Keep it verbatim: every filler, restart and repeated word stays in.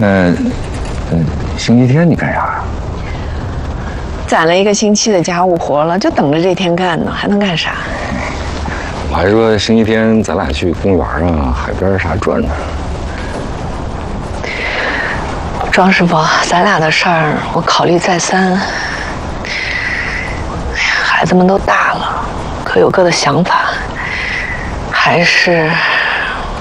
那，嗯，星期天你干啥呀？ 攒了一个星期的家务活了，就等着这天干呢，还能干啥？ 我还说星期天咱俩去公园啊、海边啥转转。 庄师傅，咱俩的事儿我考虑再三。哎呀，孩子们都大了，各有各的想法，还是